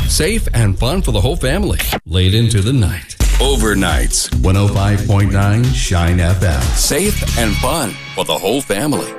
Safe and fun for the whole family. Late into the night. Overnights. 105.9 Shine FM. Safe and fun for the whole family.